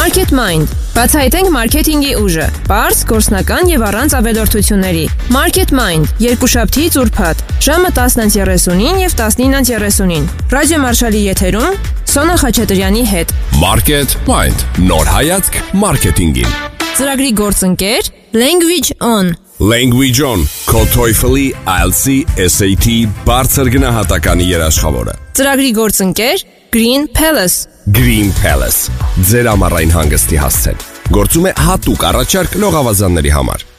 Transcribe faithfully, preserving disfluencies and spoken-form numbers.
Market Mind. Բացահայտենք մարքեթինգի ուժը։ Պարզ, գործնական եւ առանց ավելորդությունների։ Market Mind. Երկուշաբթիից ուրբաթ, ժամը տասը երեսունին եւ տասնինը երեսունին։ Ռադիո Մարշալի եթերում Սոնա Խաչատրյանի հետ։ Market Mind. Նոր հայացք մարքեթինգին։ Ծրագրի գործընկեր Language On. Language On. Քո TOEFL-ի, I E L T S-ի, S A T բարձր գնահատականի երաշխավորը։ Ծրագրի գործընկեր Green Palace. Green Palace. Ձեր ամառային հանգստի հասցեն։ Գործում է հատուկ առաջարկ լողավազանների համար։